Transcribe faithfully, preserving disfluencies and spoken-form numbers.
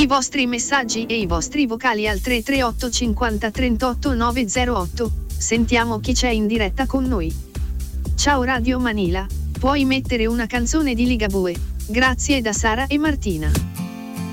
vostri messaggi e i vostri vocali al tre tre otto cinquanta trentotto nove zero otto. Sentiamo chi c'è in diretta con noi. Ciao Radio Manila, puoi mettere una canzone di Ligabue? Grazie da Sara e Martina.